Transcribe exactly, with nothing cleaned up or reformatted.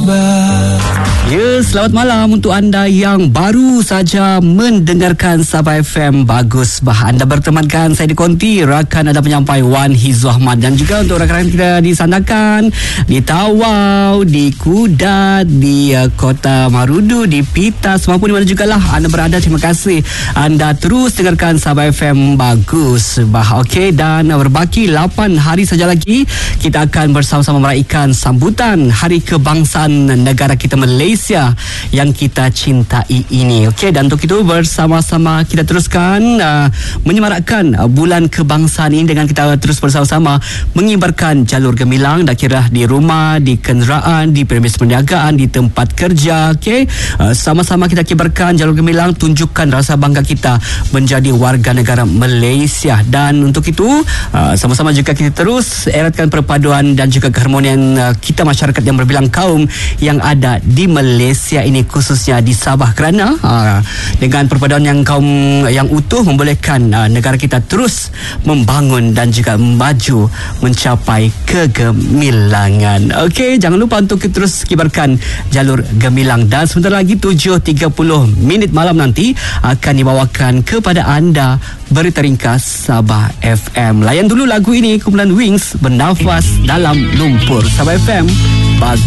berubah. Ya, selamat malam untuk anda yang baru saja mendengarkan Sabah F M. Bagus bah anda bertemankan saya di Konti, rakan anda penyampai Wan Hizwa Ahmad, dan juga untuk rakan kita di Sandakan, di Tawau, di Kudat, di uh, Kota Marudu, di Pitas maupun di mana jugalah anda berada. Terima kasih anda terus dengarkan Sabah F M. Bagus bah. Okey, dan uh, berbaki lapan hari saja lagi kita akan bersama-sama meraihkan sambutan Hari Kebangsaan negara kita Malaysia yang kita cintai ini. Okey, dan untuk itu bersama-sama kita teruskan uh, menyemarakkan uh, bulan kebangsaan ini dengan kita terus bersama-sama mengibarkan jalur gemilang, dah kira di rumah, di kenderaan, di premis perniagaan, di tempat kerja. Okey, uh, sama-sama kita kibarkan jalur gemilang, tunjukkan rasa bangga kita menjadi warga negara Malaysia. Dan untuk itu uh, sama-sama juga kita terus eratkan perpaduan dan juga keharmonian uh, kita masyarakat yang berbilang kaum yang ada di Malaysia ini, khususnya di Sabah, kerana uh, dengan perpaduan yang kaum yang utuh membolehkan uh, negara kita terus membangun dan juga maju mencapai kegemilangan. Okey, jangan lupa untuk terus kibarkan jalur gemilang, dan sebentar lagi tujuh tiga puluh minit malam nanti akan dibawakan kepada anda berita ringkas Sabah F M. Layan dulu lagu ini, kumpulan Wings, Bernafas Dalam Lumpur. Sabah F M, bagus.